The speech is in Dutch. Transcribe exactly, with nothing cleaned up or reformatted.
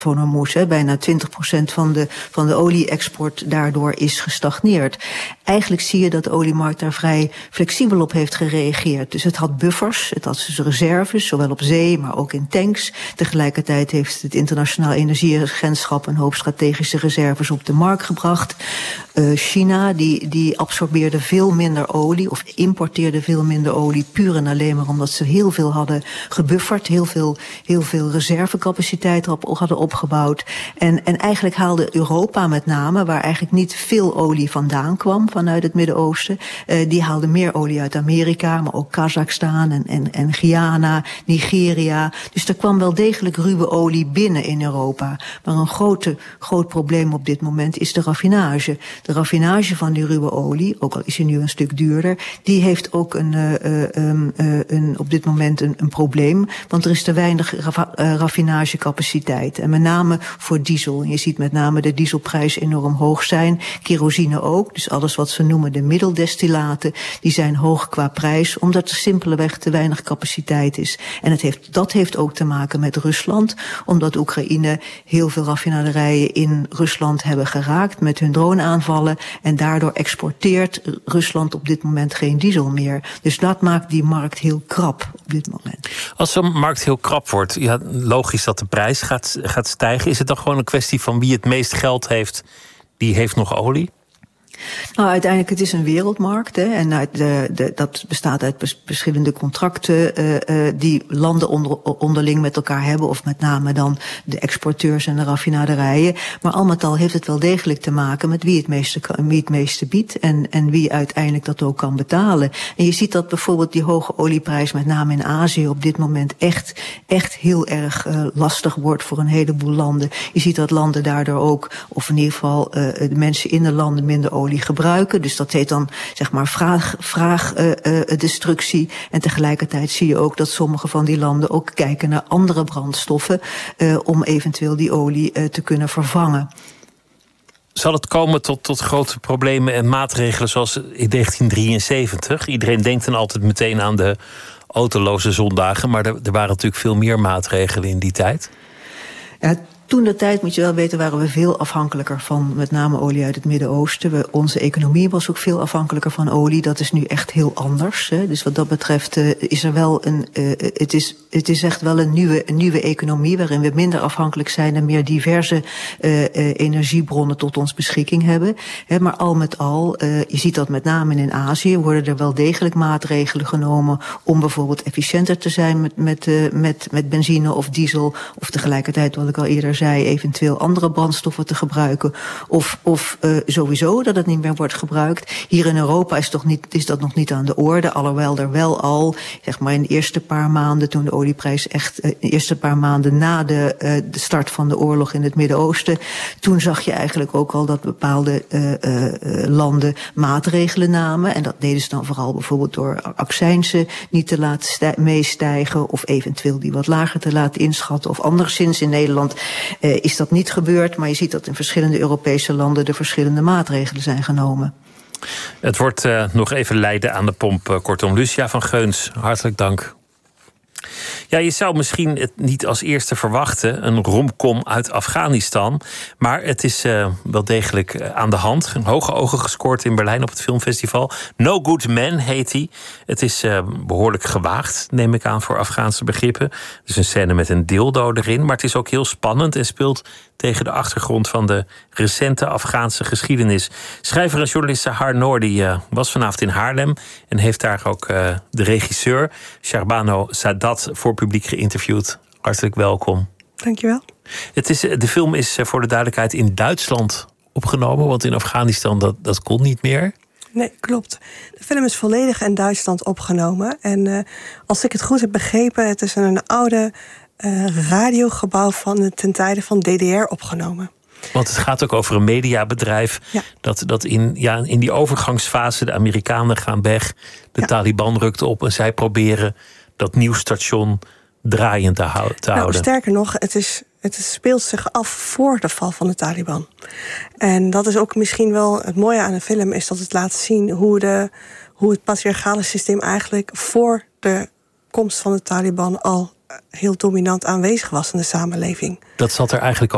van Hormuz. Hè. Bijna twintig procent van de, van de olie-export daardoor is gestagneerd. Eigenlijk zie je dat de oliemarkt daar vrij flexibel op heeft gereageerd. Dus het had buffers, het had dus reserves, zowel op zee, maar ook in tanks. Tegelijkertijd heeft het Internationaal Energieagentschap een hoop strategische reserves op de markt gebracht. Uh, China, die, die absorbeerde veel minder olie, of importeerde veel minder olie, puur en alleen maar omdat ze heel veel hadden gebufferd, heel veel, heel veel reservecapaciteit op, hadden opgebouwd. En, en eigenlijk haalde Europa met name, waar eigenlijk niet veel olie vandaan kwam vanuit het Midden-Oosten, uh, die haalde meer olie uit Amerika, maar ook Kazachstan en, en, en Guyana, Nigeria. Dus er kwam wel degelijk ruwe olie binnen in Europa. Maar een grote, groot probleem op dit moment is de raffinage. De raffinage van die ruwe olie, ook al is die nu een stuk duurder, die heeft ook een, uh, um, uh, een, op dit moment een, een probleem, want er is te weinig ra- uh, raffinagecapaciteit. En met name voor diesel. En je ziet met name de dieselprijs enorm hoog zijn. Kerosine ook. Dus alles wat ze noemen de middeldestillaten, die zijn hoog qua prijs, omdat er simpelweg te weinig capaciteit is. En het heeft, dat heeft ook te maken met Rusland, omdat Oekraïne heel veel raffinaderijen in Rusland hebben geraakt met hun droneaanvallen. En daardoor exporteert Rusland op dit moment geen diesel meer. Dus dat maakt die markt heel krap op dit moment. Als zo'n markt heel krap wordt, ja, logisch dat de prijs gaat, gaat stijgen. Is het dan gewoon een kwestie van wie het meest geld heeft, die heeft nog olie? Nou, uiteindelijk, het is een wereldmarkt. Hè, en uit de, de, dat bestaat uit bes, verschillende contracten uh, uh, die landen onder, onderling met elkaar hebben. Of met name dan de exporteurs en de raffinaderijen. Maar al met al heeft het wel degelijk te maken met wie het meeste, wie het meeste biedt. En, en wie uiteindelijk dat ook kan betalen. En je ziet dat bijvoorbeeld die hoge olieprijs, met name in Azië, op dit moment echt, echt heel erg uh, lastig wordt voor een heleboel landen. Je ziet dat landen daardoor ook, of in ieder geval uh, de mensen in de landen minder olie gebruiken. Dus dat heet dan, zeg maar, vraag, vraag uh, uh, destructie. En tegelijkertijd zie je ook dat sommige van die landen ook kijken naar andere brandstoffen uh, om eventueel die olie uh, te kunnen vervangen. Zal het komen tot, tot grote problemen en maatregelen zoals in negentien drieënzeventig? Iedereen denkt dan altijd meteen aan de autoloze zondagen, maar er, er waren natuurlijk veel meer maatregelen in die tijd. Ja, toen de tijd, moet je wel weten, waren we veel afhankelijker van met name olie uit het Midden-Oosten. We, onze economie was ook veel afhankelijker van olie. Dat is nu echt heel anders. Hè. Dus wat dat betreft uh, is er wel een, uh, het is, het is echt wel een nieuwe, een nieuwe economie waarin we minder afhankelijk zijn en meer diverse uh, uh, energiebronnen tot ons beschikking hebben. Hè, maar al met al, uh, je ziet dat met name in Azië, worden er wel degelijk maatregelen genomen om bijvoorbeeld efficiënter te zijn met, met, uh, met, met benzine of diesel, of tegelijkertijd, wat ik al eerder zei, eventueel andere brandstoffen te gebruiken, of, of uh, sowieso dat het niet meer wordt gebruikt. Hier in Europa is, toch niet, is dat nog niet aan de orde, alhoewel er wel al, zeg maar in de eerste paar maanden, toen de olieprijs echt, uh, de eerste paar maanden na de, uh, de start van de oorlog in het Midden-Oosten, toen zag je eigenlijk ook al dat bepaalde uh, uh, landen maatregelen namen, en dat deden ze dan vooral bijvoorbeeld door accijnsen niet te laten stij- meestijgen, of eventueel die wat lager te laten inschatten, of anderszins in Nederland Uh, is dat niet gebeurd, maar je ziet dat in verschillende Europese landen er verschillende maatregelen zijn genomen. Het wordt uh, nog even lijden aan de pomp. Uh, kortom, Lucia van Geuns, hartelijk dank. Ja, je zou misschien het niet als eerste verwachten, een romcom uit Afghanistan. Maar het is uh, wel degelijk uh, aan de hand. Hoge ogen gescoord in Berlijn op het filmfestival. No Good Man heet hij. Het is uh, behoorlijk gewaagd, neem ik aan, voor Afghaanse begrippen. Er is een scène met een dildo erin, maar het is ook heel spannend en speelt tegen de achtergrond van de recente Afghaanse geschiedenis. Schrijver en journalist Sahar Noordi uh, was vanavond in Haarlem en heeft daar ook uh, de regisseur Shahrbano Sadat voor publiek geïnterviewd. Hartelijk welkom. Dankjewel. Het is, de film is uh, voor de duidelijkheid in Duitsland opgenomen, want in Afghanistan dat, dat kon niet meer. Nee, klopt. De film is volledig in Duitsland opgenomen. En uh, als ik het goed heb begrepen, het is een oude uh, radiogebouw van ten tijde van D D R opgenomen. Want het gaat ook over een mediabedrijf. Ja. Dat, dat in, ja, in die overgangsfase, de Amerikanen gaan weg, de ja. Taliban rukt op en zij proberen dat nieuwsstation draaiend te, hou, te nou, houden. Sterker nog, het, is, het speelt zich af voor de val van de Taliban. En dat is ook misschien wel het mooie aan de film, is dat het laat zien hoe, de, hoe het patriarchale systeem eigenlijk voor de komst van de Taliban al heel dominant aanwezig was in de samenleving. Dat zat er eigenlijk al